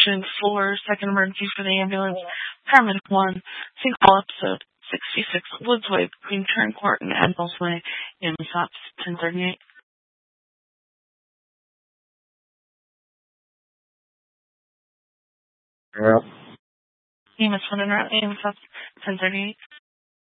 Station 4, second emergency for the ambulance. Paramedic 1. St. Paul episode 66, Woods Way, between Turn Court and Admiral's Way, EMS Ops 1038. Yeah. EMS 1 and EMS Ops 1038.